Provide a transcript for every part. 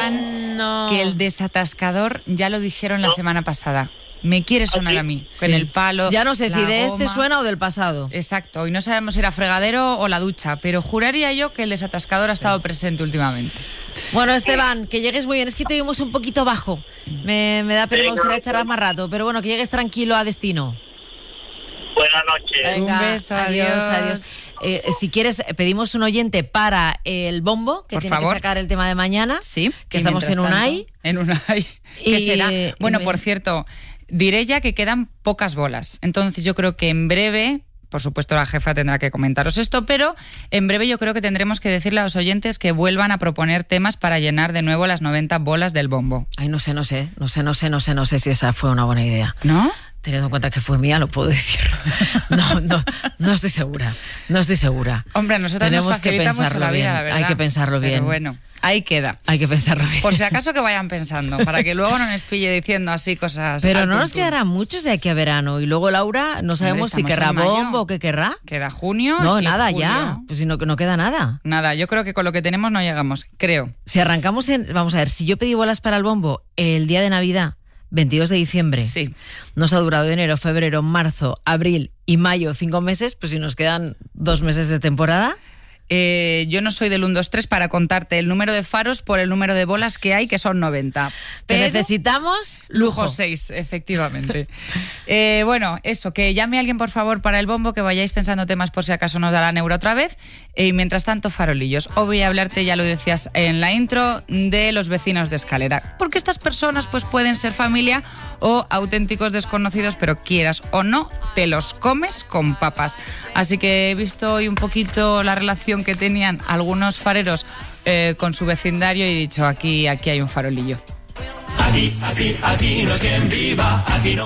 Esteban, que el desatascador ya lo dijeron la semana pasada. Me quiere sonar a mí, con el palo. Ya no sé si de goma. este suena o del pasado. Exacto, y no sabemos si era fregadero o la ducha, pero juraría yo que el desatascador ha estado presente últimamente. Bueno, Esteban, que llegues muy bien. Es que te oímos un poquito bajo. Me da pena, me gustaría charlar más rato, pero bueno, que llegues tranquilo a destino. Buenas noches. Venga, Un beso, adiós. Si quieres, pedimos un oyente para el bombo, que Por tiene favor. que sacar el tema de mañana. Sí. Que estamos en Unai. En Unai. ¿Qué será? Bueno, y por cierto, diré ya que quedan pocas bolas. Entonces yo creo que en breve, por supuesto la jefa tendrá que comentaros esto, pero en breve yo creo que tendremos que decirle a los oyentes que vuelvan a proponer temas para llenar de nuevo las 90 bolas del bombo. Ay, no sé si esa fue una buena idea. ¿No? Teniendo en cuenta que fue mía, lo puedo decir. No estoy segura. No estoy segura. Hombre, nosotros tenemos nos que facilita mucho pensarlo la vida, bien. la verdad. Hay que pensarlo bien. Pero bueno, ahí queda. Hay que pensarlo bien. Por si acaso que vayan pensando, para que luego no nos pille diciendo así cosas. Pero al no nos tuntún. quedará muchos de aquí a verano. Y luego Laura, no sabemos si estamos querrá en mayo. bombo o qué querrá. Queda junio. No, y nada, julio. ya. Pues si no queda nada. Nada, yo creo que con lo que tenemos no llegamos, creo. Si arrancamos vamos a ver, si yo pedí bolas para el bombo el día de Navidad, 22 de diciembre, Sí. nos ha durado enero, febrero, marzo, abril y mayo, 5 meses, pues si nos quedan 2 meses de temporada. Yo no soy del 1, 2, 3 para contarte el número de faros por el número de bolas que hay, que son 90. Pero Pero necesitamos lujo. 6, efectivamente. Bueno, eso, que llame a alguien por favor para el bombo, que vayáis pensando temas por si acaso nos da la neura otra vez. Y mientras tanto, farolillos. Hoy voy a hablarte, ya lo decías en la intro, de los vecinos de escalera. Porque estas personas pues pueden ser familia o auténticos desconocidos, pero quieras o no, te los comes con papas. Así que he visto hoy un poquito la relación que tenían algunos fareros con su vecindario y he dicho, aquí hay un farolillo. Aquí no hay quien viva, aquí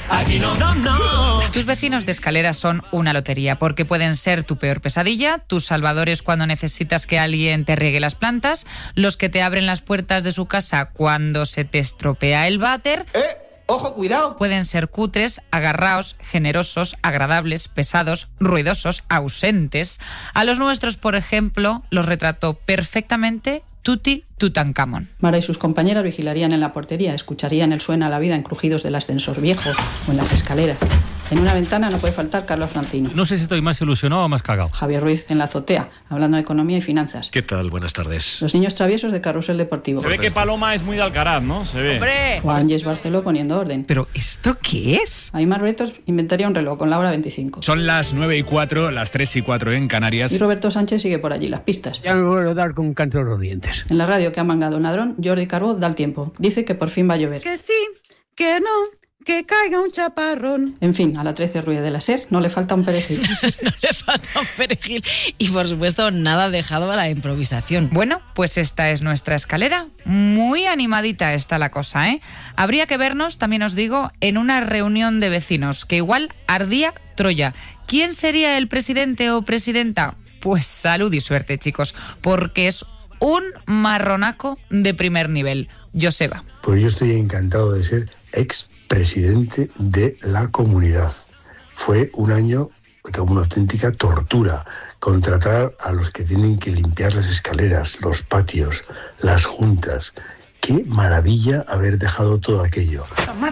no. Tus vecinos de escalera son una lotería, porque pueden ser tu peor pesadilla, tus salvadores cuando necesitas que alguien te riegue las plantas, los que te abren las puertas de su casa cuando se te estropea el váter. ¡Ojo, cuidado! Pueden ser cutres, agarraos, generosos, agradables, pesados, ruidosos, ausentes. A los nuestros, por ejemplo, los retrató perfectamente Tuti Tutankamón. Mara y sus compañeras vigilarían en la portería, escucharían el suena a la vida en crujidos del ascensor viejo o en las escaleras. En una ventana no puede faltar Carlos Francino. No sé si estoy más ilusionado o más cagado. Javier Ruiz en la azotea, hablando de economía y finanzas. ¿Qué tal? Buenas tardes. Los niños traviesos de Carrusel Deportivo. Se ve que Paloma es muy de Alcaraz, ¿no? Se ve. ¡Hombre! O Ángeles Barceló poniendo orden. ¿Pero esto qué es? Aymar Bretos inventaría un reloj con la hora 25. Son las 9:04, las 3:04 en Canarias. Y Roberto Sánchez sigue por allí, las pistas. Ya me vuelvo a dar con un canto de los dientes. En la radio que ha mangado un ladrón, Jordi Carbó da el tiempo. Dice que por fin va a llover. Que sí, que no, que caiga un chaparrón. En fin, a la 13 Ruiz de la SER no le falta un perejil. No le falta un perejil. Y por supuesto, nada dejado a la improvisación. Bueno, pues esta es nuestra escalera. Muy animadita está la cosa, ¿eh? Habría que vernos, también os digo, en una reunión de vecinos, que igual ardía Troya. ¿Quién sería el presidente o presidenta? Pues salud y suerte, chicos, porque es un marronaco de primer nivel. Joseba. Pues yo estoy encantado de ser expresidente de la comunidad. Fue un año como una auténtica tortura. Contratar a los que tienen que limpiar las escaleras, los patios, las juntas. Qué maravilla haber dejado todo aquello.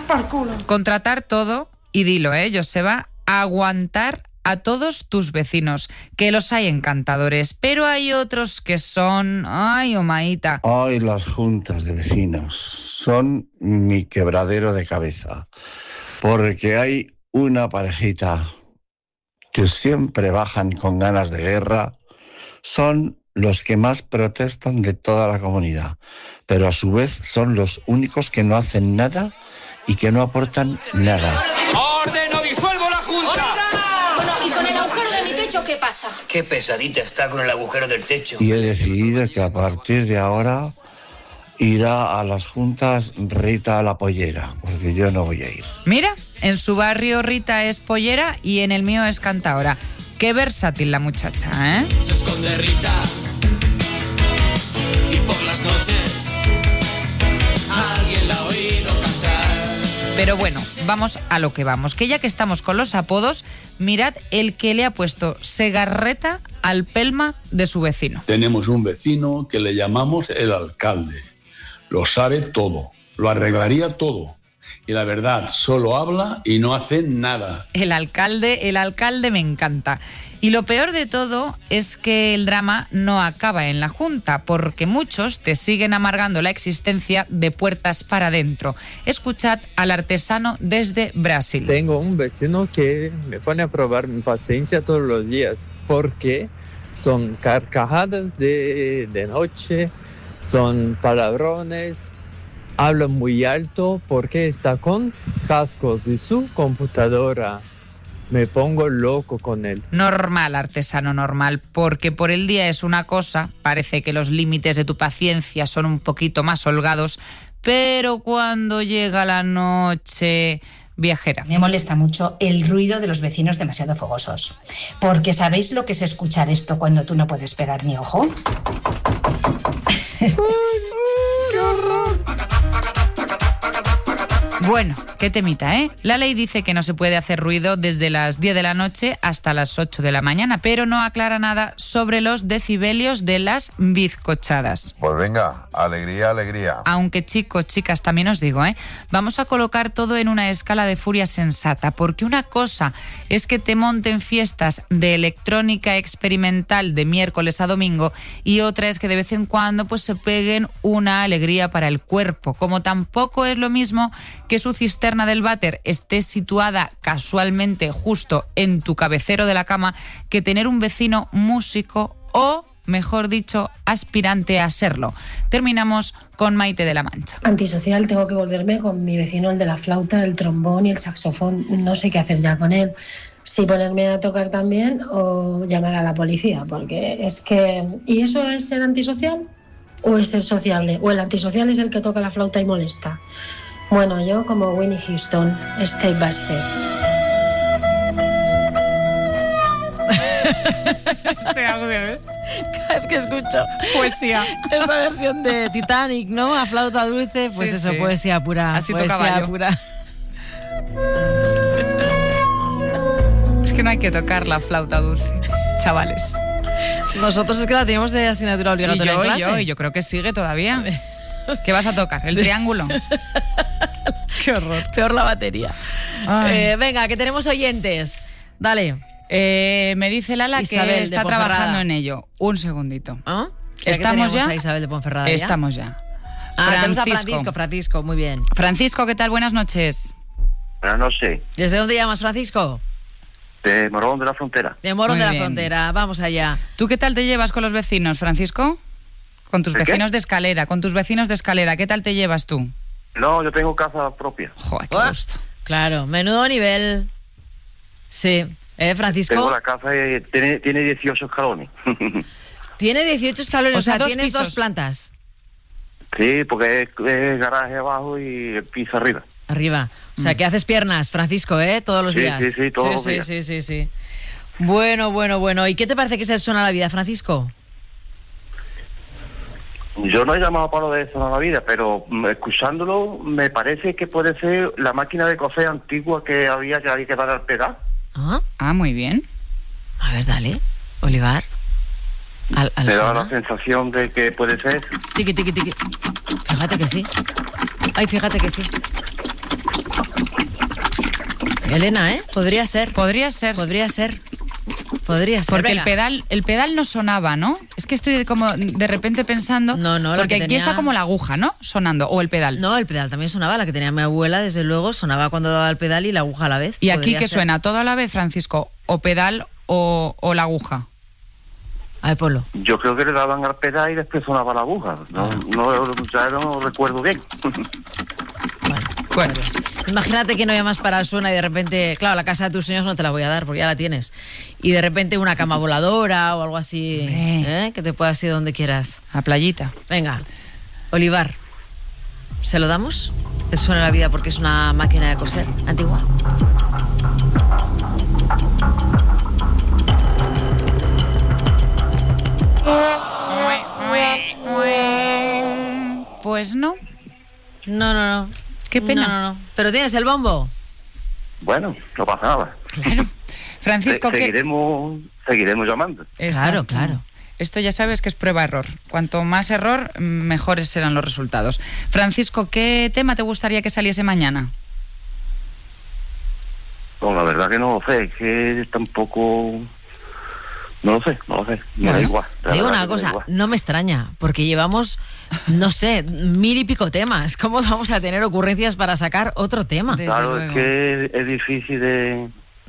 Contratar todo, y dilo, Joseba, aguantar a todos tus vecinos, que los hay encantadores, pero hay otros que son... ¡Ay, Omaíta! Ay, las juntas de vecinos son mi quebradero de cabeza, porque hay una parejita que siempre bajan con ganas de guerra, son los que más protestan de toda la comunidad, pero a su vez son los únicos que no hacen nada y que no aportan nada. ¡Orden o disuelvo la junta! Bueno, ¿y con el agujero de mi techo qué pasa? Qué pesadita está con el agujero del techo. Y he decidido que a partir de ahora irá a las juntas Rita a la pollera, porque yo no voy a ir. Mira, en su barrio Rita es pollera y en el mío es cantaora. Qué versátil la muchacha, ¿eh? Se esconde Rita y por las noches alguien la ha oído cantar. Pero bueno, vamos a lo que vamos, que ya que estamos con los apodos, mirad el que le ha puesto Segarreta al pelma de su vecino. Tenemos un vecino que le llamamos el alcalde. lo sabe todo, lo arreglaría todo. Y la verdad, solo habla y no hace nada. El alcalde me encanta. Y lo peor de todo es que el drama no acaba en la Junta, porque muchos te siguen amargando la existencia de puertas para adentro. Escuchad al artesano desde Brasil. Tengo un vecino que me pone a probar mi paciencia todos los días, porque son carcajadas de noche, son palabrones, habla muy alto porque está con cascos y su computadora. Me pongo loco con él. Normal, artesano, normal, porque por el día es una cosa, parece que los límites de tu paciencia son un poquito más holgados, pero cuando llega la noche... Viajera. Me molesta mucho el ruido de los vecinos demasiado fogosos, porque ¿sabéis lo que es escuchar esto cuando tú no puedes pegar ni ojo? ¡Qué horror! Bueno, qué temita, ¿eh? La ley dice que no se puede hacer ruido desde las 10 de la noche hasta las 8 de la mañana, pero no aclara nada sobre los decibelios de las bizcochadas. Pues venga, alegría, alegría. Aunque chicos, chicas, también os digo, vamos a colocar todo en una escala de furia sensata, porque una cosa es que te monten fiestas de electrónica experimental de miércoles a domingo y otra es que de vez en cuando pues se peguen una alegría para el cuerpo, como tampoco es lo mismo que su cisterna del váter esté situada casualmente justo en tu cabecero de la cama que tener un vecino músico o, mejor dicho, aspirante a serlo. Terminamos con Maite de la Mancha. Antisocial, tengo que volverme con mi vecino, el de la flauta, el trombón y el saxofón. No sé qué hacer ya con él. Si ponerme a tocar también o llamar a la policía, porque es que... ¿Y eso es ser antisocial o es ser sociable? ¿O el antisocial es el que toca la flauta y molesta? Bueno, yo como Winnie Houston, step by step. Este audio, ¿ves? Cada vez que escucho poesía, esta versión de Titanic, ¿no? A flauta dulce, pues sí, eso, sí. Poesía pura. Así poesía tocaba yo. Pura. Es que no hay que tocar la flauta dulce, chavales. Nosotros es que la teníamos de asignatura obligatoria en clase. Y yo creo que sigue todavía. ¿Qué vas a tocar? ¿El triángulo? Qué horror. Peor la batería. Venga, que tenemos oyentes. Dale. Me dice Lala Isabel que está trabajando en ello. Un segundito. ¿Ah? ¿Estamos ya? A Isabel de Ponferrada. Estamos ya. Tenemos a Francisco, muy bien. Francisco, ¿qué tal? Buenas noches. Buenas noches. ¿Desde dónde llamas, Francisco? De Morón de la Frontera. De Morón de la Frontera, vamos allá. ¿Tú qué tal te llevas con los vecinos, Francisco? Con tus vecinos de escalera, ¿qué tal te llevas tú? No, yo tengo casa propia. Joder, qué gusto. Claro, menudo nivel. Sí, Francisco. Tengo la casa y tiene 18 escalones. Tiene 18 escalones, o sea, tienes pisos. 2 plantas. Sí, porque es garaje abajo y el piso arriba. Arriba. O sea, que haces piernas, Francisco, todos los días. Sí, todos los días. Sí. Bueno. ¿Y qué te parece que se suena la vida, Francisco? Yo no he llamado para lo de eso en la vida, pero escuchándolo me parece que puede ser la máquina de coser antigua que había que dar al pedal. Muy bien. A ver, dale, Olivar. Me da la sensación de que puede ser. Tiqui. Fíjate que sí. Ay, fíjate que sí. Elena, Podría ser. Porque venga. el pedal no sonaba, ¿no? Es que estoy como de repente pensando... No, porque aquí está como la aguja, ¿no? Sonando, o el pedal. No, el pedal también sonaba, la que tenía mi abuela, desde luego, sonaba cuando daba el pedal y la aguja a la vez. ¿Y aquí qué suena? ¿Todo a la vez, Francisco? ¿O pedal o la aguja? A ver, Polo. Yo creo que le daban al pedal y después sonaba la aguja. Ya no recuerdo bien. Bueno. Imagínate que no llamas para el suena y de repente, claro, la casa de tus sueños no te la voy a dar porque ya la tienes. Y de repente una cama voladora o algo así, que te puedas ir donde quieras. A playita. Venga, Olivar, ¿se lo damos? El suena de la vida porque es una máquina de coser antigua. Pues no. No. Qué pena. No. ¿Pero tienes el bombo? Bueno, no pasa nada. Claro. Francisco, seguiremos llamando. Exacto. Claro. Esto ya sabes que es prueba-error. Cuanto más error, mejores serán los resultados. Francisco, ¿qué tema te gustaría que saliese mañana? No, la verdad que no lo sé, es que tampoco... No lo sé. Me da igual. Te digo una cosa, no me extraña, porque llevamos, no sé, 1000 y pico temas. ¿Cómo vamos a tener ocurrencias para sacar otro tema? Claro, es que es difícil de...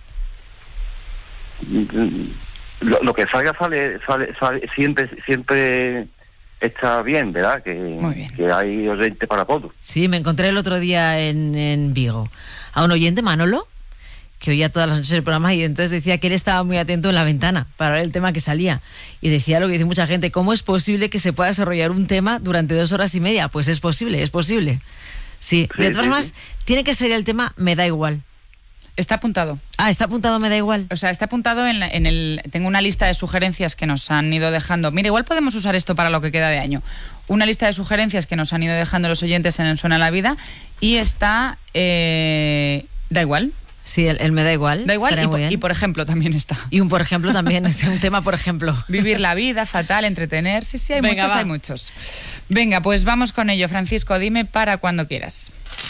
Lo que salga sale siempre está bien, ¿verdad? Que hay oyente para todo. Sí, me encontré el otro día en Vigo a un oyente, Manolo, que oía todas las noches el programa y entonces decía que él estaba muy atento en la ventana para ver el tema que salía. Y decía lo que dice mucha gente, ¿cómo es posible que se pueda desarrollar un tema durante 2 horas y media? Pues es posible. Sí, de todas formas, tiene que ser el tema Me da igual. Está apuntado. Ah, está apuntado, Me da igual. O sea, está apuntado en el... Tengo una lista de sugerencias que nos han ido dejando. Mira, igual podemos usar esto para lo que queda de año. Una lista de sugerencias que nos han ido dejando los oyentes en el Suena la Vida y está... Da igual. Sí, el Me da igual. Da igual y por ejemplo también está. Y un por ejemplo también, es un tema por ejemplo. Vivir la vida, fatal, entretener. Sí, hay muchos. Venga, pues vamos con ello. Francisco, dime para cuando quieras.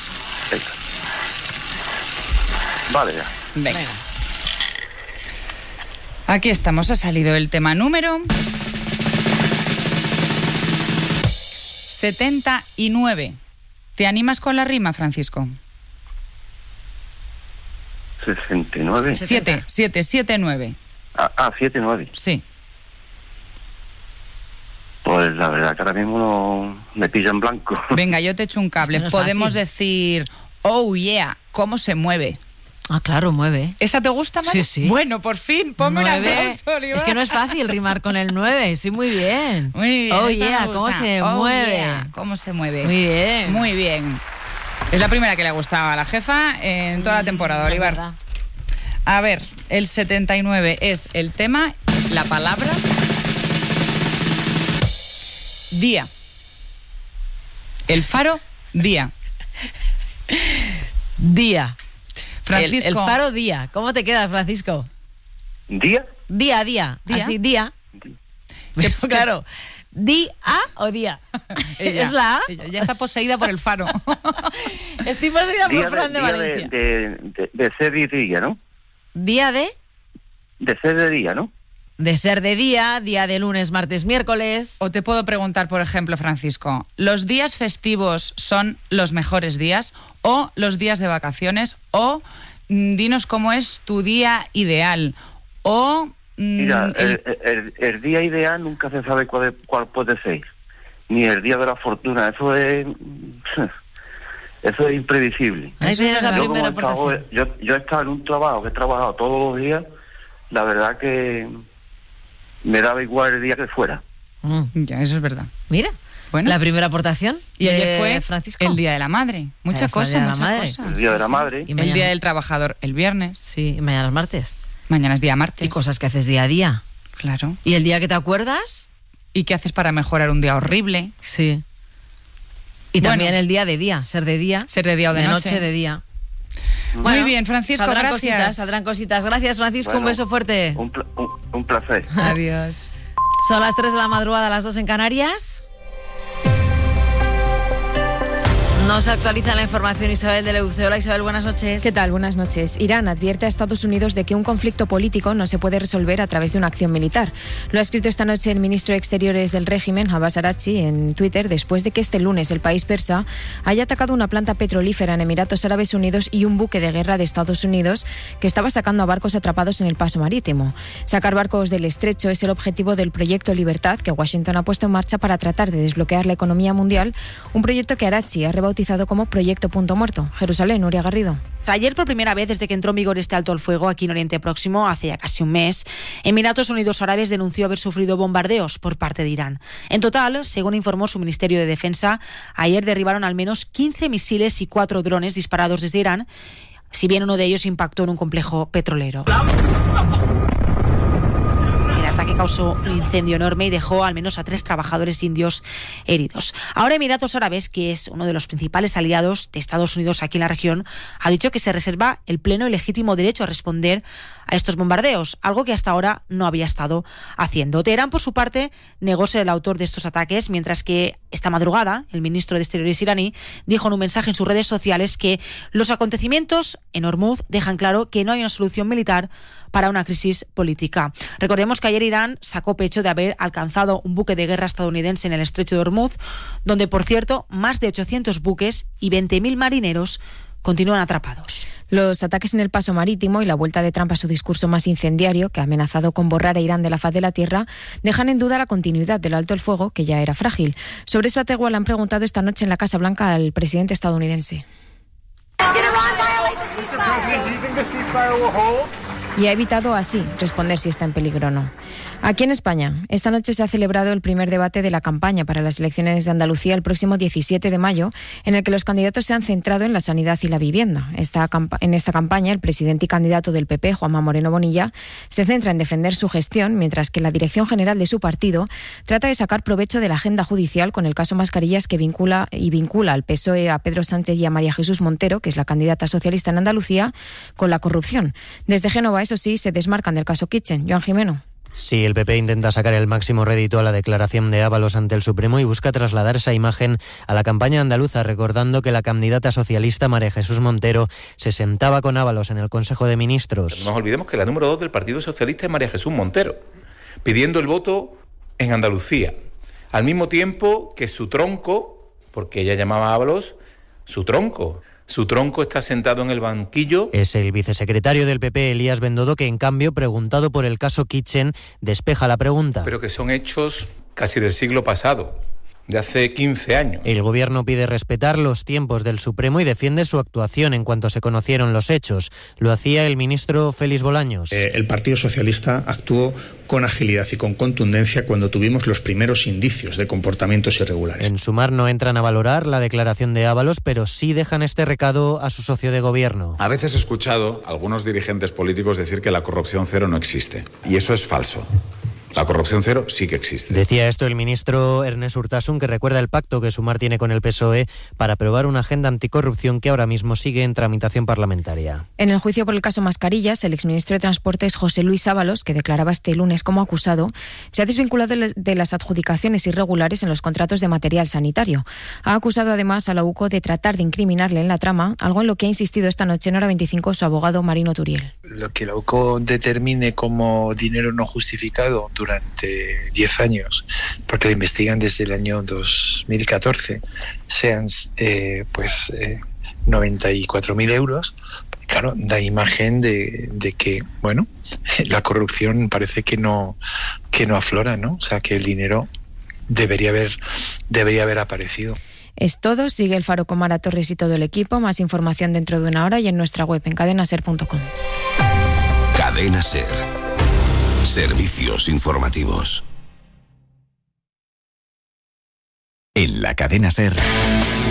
Vale, ya. Venga. Aquí estamos, ha salido el tema número 79. ¿Te animas con la rima, Francisco? 69. 79. 79. Sí. Pues la verdad que ahora mismo no me pilla en blanco. Venga, yo te echo un cable. No es Podemos fácil. decir, oh yeah, ¿cómo se mueve? Ah, claro, mueve. ¿Esa te gusta, Mari? Sí. Bueno, por fin, ponme un 9. aplauso, Oliva. Es que no es fácil rimar con el 9. Sí, muy bien. Muy bien. Oh, esta yeah, me ¿cómo gusta. se Oh, mueve? yeah, ¿cómo se mueve? Muy bien. Muy bien. Es la primera que le gustaba a la jefa en toda la temporada, Olivar. Verdad. A ver, el 79 es el tema, la palabra... Día. El faro, día. Día. Francisco. El faro, día. ¿Cómo te quedas, Francisco? ¿Día? Día. Así, día. Pero, claro, ¿día o día? Ella, ¿Es la A? ella ya está poseída por el faro. Estoy poseída por Fran de Valencia. De ser y día, ¿no? ¿Día de? De ser de día, ¿no? De ser de día de lunes, martes, miércoles. O te puedo preguntar, por ejemplo, Francisco, ¿los días festivos son los mejores días? ¿O los días de vacaciones? ¿O dinos cómo es tu día ideal? ¿O mira, el día ideal nunca se sabe cuál puede ser. Ni el día de la fortuna. Eso es imprevisible. Ahí tienes la Yo, primera como aportación. yo he estado en un trabajo que he trabajado todos los días, la verdad que me daba igual el día que fuera. Ya, eso es verdad. Mira, bueno, la primera aportación. Y ayer de fue Francisco. el Día de la Madre. Muchas Fue el Día de la cosas. Madre. El Día de la Madre. Y El mañana- Día del Trabajador, el viernes. Sí, y mañana es martes. Mañana es día martes. Y cosas que haces día a día. Claro. ¿Y el día que te acuerdas? ¿Y qué haces para mejorar un día horrible? Sí. Y Bueno. también el día de día, ser de día. Ser de día o de noche. de día. Muy bien, Francisco, gracias. Saldrán cositas. Gracias, Francisco, Bueno, un beso fuerte. Un placer. Adiós. Son las 3 de la madrugada, las 2 en Canarias. Nos actualiza la información Isabel de Leuce. Hola Isabel, buenas noches. ¿Qué tal? Buenas noches. Irán advierte a Estados Unidos de que un conflicto político no se puede resolver a través de una acción militar. Lo ha escrito esta noche el ministro de Exteriores del régimen, Abbas Araghchi, en Twitter, después de que este lunes el país persa haya atacado una planta petrolífera en Emiratos Árabes Unidos y un buque de guerra de Estados Unidos que estaba sacando a barcos atrapados en el paso marítimo. Sacar barcos del estrecho es el objetivo del proyecto Libertad que Washington ha puesto en marcha para tratar de desbloquear la economía mundial, un proyecto que Araghchi ha rebautizado como Proyecto Punto Muerto. Jerusalén, Nuria Garrido. Ayer, por primera vez desde que entró en vigor este alto al fuego aquí en Oriente Próximo, hace ya casi un mes, Emiratos Unidos Árabes denunció haber sufrido bombardeos por parte de Irán. En total, según informó su Ministerio de Defensa, ayer derribaron al menos 15 misiles y 4 drones disparados desde Irán, si bien uno de ellos impactó en un complejo petrolero. El ataque causó un incendio enorme y dejó al menos a 3 trabajadores indios heridos. Ahora Emiratos Árabes, que es uno de los principales aliados de Estados Unidos aquí en la región, ha dicho que se reserva el pleno y legítimo derecho a responder a estos bombardeos, algo que hasta ahora no había estado haciendo. Teherán, por su parte, negó ser el autor de estos ataques, mientras que esta madrugada el ministro de Exteriores iraní dijo en un mensaje en sus redes sociales que los acontecimientos en Hormuz dejan claro que no hay una solución militar para una crisis política. Recordemos que ayer Irán sacó pecho de haber alcanzado un buque de guerra estadounidense en el estrecho de Hormuz, donde, por cierto, más de 800 buques y 20.000 marineros continúan atrapados. Los ataques en el paso marítimo y la vuelta de Trump a su discurso más incendiario, que ha amenazado con borrar a Irán de la faz de la tierra, dejan en duda la continuidad del alto el fuego, que ya era frágil. Sobre esa tregua le han preguntado esta noche en la Casa Blanca al presidente estadounidense. Y ha evitado así responder si está en peligro o no. Aquí en España, esta noche se ha celebrado el primer debate de la campaña para las elecciones de Andalucía el próximo 17 de mayo, en el que los candidatos se han centrado en la sanidad y la vivienda. En esta campaña, el presidente y candidato del PP, Juanma Moreno Bonilla, se centra en defender su gestión, mientras que la dirección general de su partido trata de sacar provecho de la agenda judicial con el caso Mascarillas, que vincula al PSOE, a Pedro Sánchez y a María Jesús Montero, que es la candidata socialista en Andalucía, con la corrupción. Desde Génova, eso sí, se desmarcan del caso Kitchen. Joan Jimeno. Sí, el PP intenta sacar el máximo rédito a la declaración de Ábalos ante el Supremo y busca trasladar esa imagen a la campaña andaluza, recordando que la candidata socialista María Jesús Montero se sentaba con Ábalos en el Consejo de Ministros. No nos olvidemos que la número 2 del Partido Socialista es María Jesús Montero, pidiendo el voto en Andalucía, al mismo tiempo que su tronco, porque ella llamaba a Ábalos su tronco está sentado en el banquillo. Es el vicesecretario del PP, Elías Bendodo, que en cambio, preguntado por el caso Kitchen, despeja la pregunta. Pero que son hechos casi del siglo pasado, de hace 15 años. El Gobierno pide respetar los tiempos del Supremo y defiende su actuación en cuanto se conocieron los hechos. Lo hacía el ministro Félix Bolaños. El Partido Socialista actuó con agilidad y con contundencia cuando tuvimos los primeros indicios de comportamientos irregulares. En Sumar no entran a valorar la declaración de Ábalos, pero sí dejan este recado a su socio de gobierno. A veces he escuchado a algunos dirigentes políticos decir que la corrupción cero no existe, y eso es falso. La corrupción cero sí que existe. Decía esto el ministro Ernest Urtasun, que recuerda el pacto que Sumar tiene con el PSOE para aprobar una agenda anticorrupción que ahora mismo sigue en tramitación parlamentaria. En el juicio por el caso Mascarillas, el exministro de Transportes José Luis Ábalos, que declaraba este lunes como acusado, se ha desvinculado de las adjudicaciones irregulares en los contratos de material sanitario. Ha acusado además a la UCO de tratar de incriminarle en la trama, algo en lo que ha insistido esta noche en Hora 25 su abogado Marino Turiel. Lo que la UCO determine como dinero no justificado durante 10 años, porque la investigan desde el año 2014, sean 94.000 euros, claro, da imagen de que, bueno, la corrupción parece que no aflora, ¿no? O sea, que el dinero debería haber aparecido. Es todo. Sigue el Faro con Mara Torres y todo el equipo. Más información dentro de una hora y en nuestra web en cadenaser.com. Cadena Ser. Servicios informativos. En la Cadena Ser.